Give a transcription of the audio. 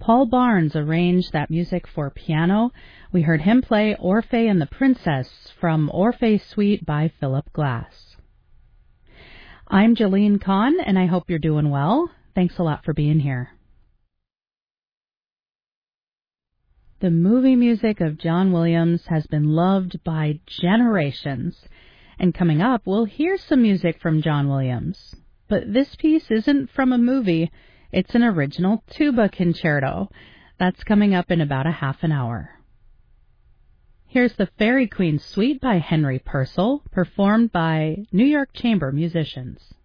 Paul Barnes arranged that music for piano. We heard him play Orpheus and the Princess from Orpheus Suite by Philip Glass. I'm Jolene Kahn, and I hope you're doing well. Thanks a lot for being here. The movie music of John Williams has been loved by generations. And coming up, we'll hear some music from John Williams. But this piece isn't from a movie. It's an original tuba concerto. That's coming up in about a half an hour. Here's the Fairy Queen Suite by Henry Purcell, performed by New York Chamber musicians.